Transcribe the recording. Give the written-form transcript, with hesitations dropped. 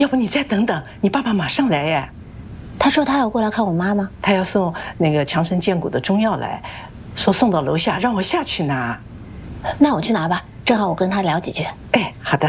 要不你再等等，你爸爸马上来耶。 他说他要过来看我妈吗？ 他要送那个强身健骨的中药来，说送到楼下，让我下去拿。 那我去拿吧，正好我跟他聊几句。 哎，好的。